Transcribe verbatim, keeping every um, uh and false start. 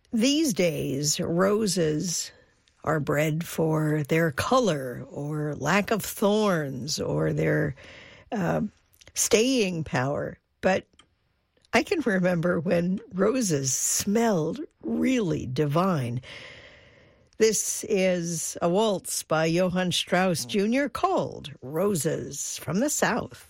These days, roses are bred for their color or lack of thorns or their uh, staying power. But I can remember when roses smelled really divine. This is a waltz by Johann Strauss Junior called Roses from the South.